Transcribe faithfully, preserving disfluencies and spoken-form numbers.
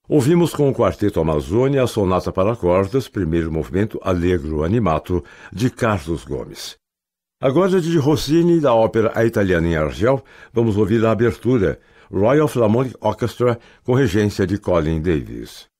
Ouvimos com o Quarteto Amazônia a Sonata para Cordas, primeiro movimento Allegro Animato, de Carlos Gomes. Agora, de Rossini, da ópera A Italiana em Argel, vamos ouvir a abertura, Royal Philharmonic Orchestra, com regência de Colin Davis.